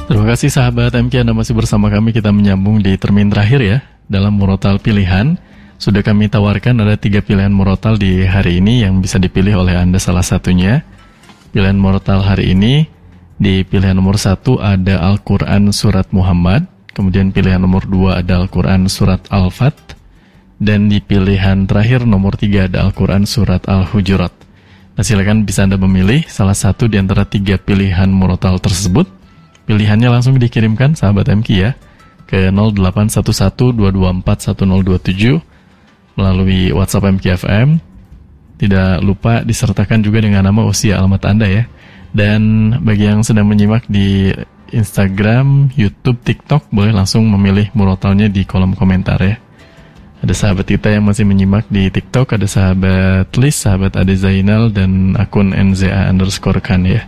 Terima kasih sahabat MK, Anda masih bersama kami. Kita menyambung di termin terakhir ya dalam murotal pilihan. Sudah kami tawarkan ada 3 pilihan murotal di hari ini yang bisa dipilih oleh Anda salah satunya. Pilihan murotal hari ini di pilihan nomor 1 ada Al-Quran Surat Muhammad. Kemudian pilihan nomor 2 ada Al-Quran Surat Al-Fat. Dan di pilihan terakhir nomor 3 ada Al-Quran Surat Al-Hujurat. Nah, silakan bisa Anda memilih salah satu di antara 3 pilihan murotal tersebut. Pilihannya langsung dikirimkan sahabat MK ya ke 081122411027 melalui WhatsApp MK FM. Tidak lupa disertakan juga dengan nama, usia, alamat Anda ya. Dan bagi yang sedang menyimak di Instagram, YouTube, TikTok, boleh langsung memilih murotalnya di kolom komentar ya. Ada sahabat kita yang masih menyimak di TikTok, ada sahabat Liz, sahabat Ade Zainal, dan akun NZA_kan ya.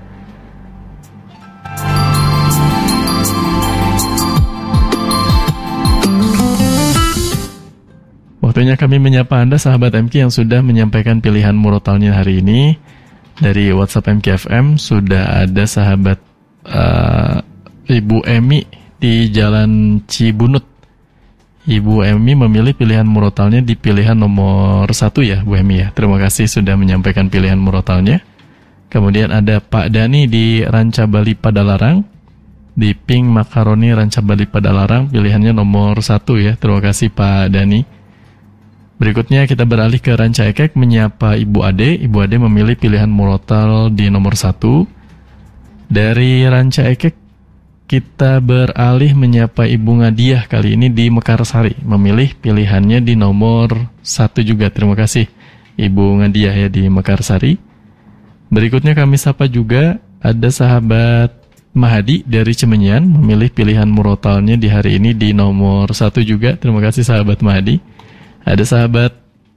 Waktunya kami menyapa Anda sahabat MK yang sudah menyampaikan pilihan murotalnya hari ini. Dari WhatsApp MK FM sudah ada sahabat Ibu Emi di Jalan Cibunut. Ibu Emi memilih pilihan murotalnya di pilihan nomor 1 ya Bu Emi ya. Terima kasih sudah menyampaikan pilihan murotalnya. Kemudian ada Pak Dani di Ranca Bali Padalarang. Di Pink Makaroni Ranca Bali Padalarang, pilihannya nomor 1 ya. Terima kasih Pak Dani. Berikutnya kita beralih ke Ranca Ekek menyapa Ibu Ade. Ibu Ade memilih pilihan murotal di nomor 1. Dari Ranca Ekek kita beralih menyapa Ibu Ngadiah kali ini di Mekarsari. Memilih pilihannya di nomor 1 juga. Terima kasih Ibu Ngadiah ya di Mekarsari. Berikutnya kami sapa juga ada sahabat Mahadi dari Cemenyan. Memilih pilihan murotalnya di hari ini di nomor 1 juga. Terima kasih sahabat Mahadi. Ada sahabat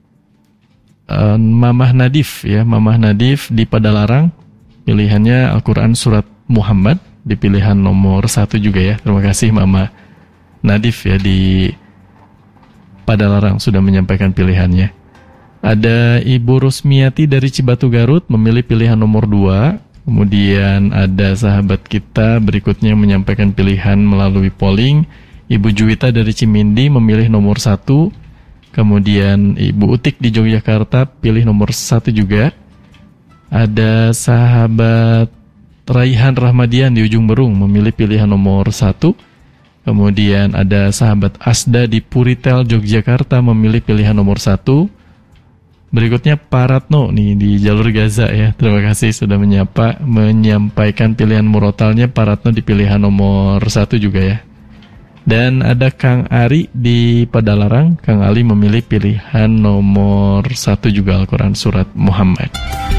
Mamah Nadif ya, Mamah Nadif di Padalarang. Pilihannya Al-Quran Surat Muhammad di pilihan nomor 1 juga ya. Terima kasih Mamah Nadif ya di Padalarang sudah menyampaikan pilihannya. Ada Ibu Rusmiati dari Cibatu Garut memilih pilihan nomor 2. Kemudian ada sahabat kita berikutnya menyampaikan pilihan melalui polling. Ibu Juwita dari Cimindi memilih nomor 1. Kemudian Ibu Utik di Yogyakarta pilih nomor 1 juga. Ada sahabat Raihan Rahmadian di Ujung Berung memilih pilihan nomor 1. Kemudian ada sahabat Asda di Puritel Yogyakarta memilih pilihan nomor 1. Berikutnya Pak Ratno nih di Jalur Gaza ya. Terima kasih sudah menyampaikan pilihan murotalnya. Pak Ratno di pilihan nomor 1 juga ya. Dan ada Kang Ari di Padalarang. Kang Ali memilih pilihan nomor 1 juga Al-Quran Surat Muhammad.